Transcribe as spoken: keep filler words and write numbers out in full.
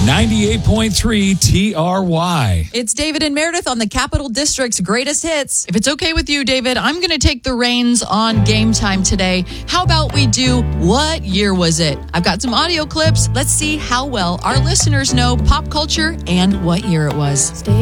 ninety-eight point three T R Y. It's David and Meredith on the Capital District's greatest hits. If it's okay with you, David, I'm going to take the reins on Game Time today. How about we do What Year Was It? I've got some audio clips. Let's see how well our listeners know pop culture and what year it was.